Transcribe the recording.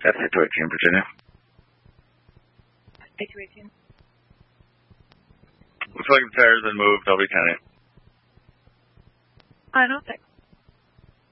A218, Virginia. A218. Looks like the tires been moved. I'll be 10-8. I don't think